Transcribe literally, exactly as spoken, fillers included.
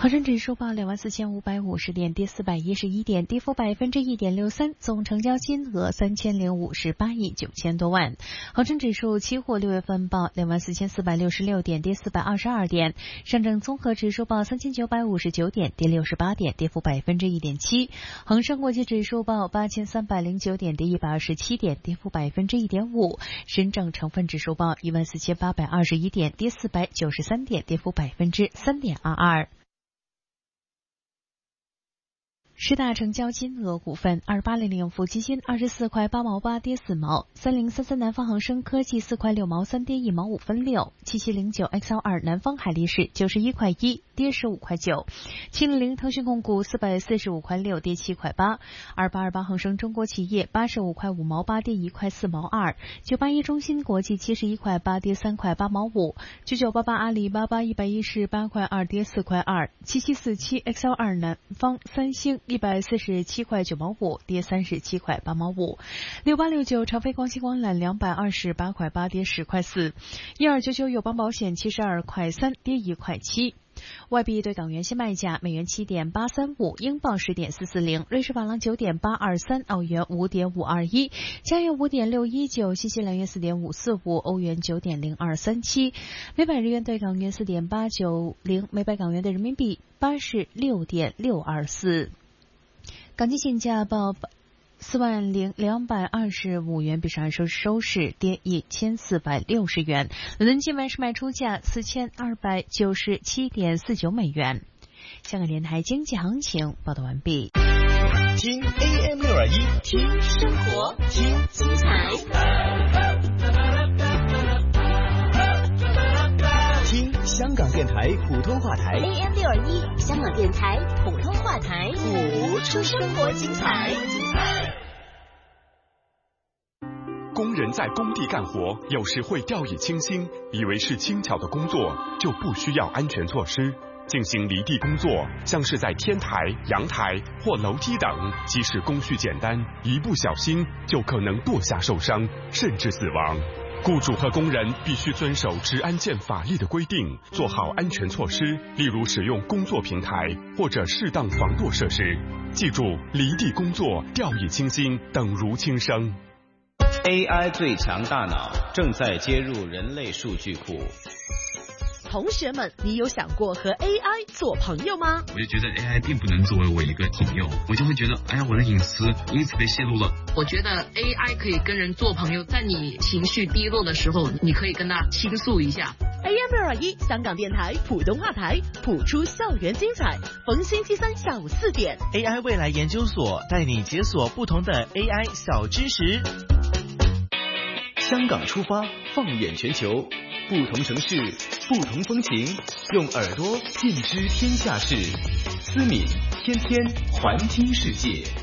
恒生指数报两万四千五百五十点，跌四百一十一点，跌幅百分之一点六三，总成交金额三千零五十八亿九千多万。恒生指数期货六月份报两万四千四百六十六点，跌四百二十二点。上证综合指数报三千九百五十九点，跌六十八点，跌幅百分之一点七。恒生国际指数报八千三百零九点，跌一百二十七点，跌幅百分之一点五。深证成分指数报一万四千八百二十一点，跌四百九十三点，跌幅百分之三点二二。十大成交金额股份：二八零零富基金二十四块八毛八跌四毛，三零三三南方恒生科技四块六毛三跌一毛五分六，七七零九 X L 二南方海力士九十一块一跌十五块九，七零零腾讯控股四百四十五块六跌七块八，二八二八恒生中国企业八十五块五毛八跌一块四毛二，九八一中芯国际七十一块八跌三块八毛五，九九八八阿里巴巴一百一十八块二跌四块二，七七四七 X L 二南方三星一百四十七块九毛五跌三十七块八毛五，六八六九长飞光纤光缆两百二十八块八跌十块四，一二九九友邦保险七十二块三跌一块七。外币对港元现卖价：美元七点八三五，英镑十点四四零，瑞士法郎九点八二三，澳元五点五二一，加元五点六一九，新西兰元四点五四五，欧元九点零二三七，每百日元对港元四点八九零，每百港元对人民币八十六点六二四。港金现价报四万零两百二十五元，比上日收收市跌一千四百六十元。伦敦金晚市卖出价四千二百九十七点四九美元。香港电台经济行情报道完毕。 听 A M 六二一， 听生活，听精彩， 听香港电台普通话台 A M 六二一，香港电台普通话台， 谱出生活精彩。 工人在工地干活，有时会掉以轻心，以为是轻巧的工作就不需要安全措施。进行离地工作，像是在天台、阳台或楼梯等，即使工序简单，一不小心就可能堕下受伤，甚至死亡。雇主和工人必须遵守职安健法律的规定，做好安全措施，例如使用工作平台或者适当防堕设施。记住，离地工作掉以轻心，等如轻生。 A I 最强大脑正在接入人类数据库。 同学们，你有想过和 A I 做朋友吗？ 我就觉得 A I 并不能作为我一个朋友，我就会觉得，哎呀，我的隐私因此被泄露了。 我觉得 A I 可以跟人做朋友，在你情绪低落的时候，你可以跟他倾诉一下。 A M 六二一，香港电台普通话台，谱出校园精彩。逢星期三下午四点 ，A I 未来研究所带你解锁不同的 A I 小知识。 香港出发，放眼全球，不同城市，不同风情，用耳朵尽知天下事。思敏天天环听世界。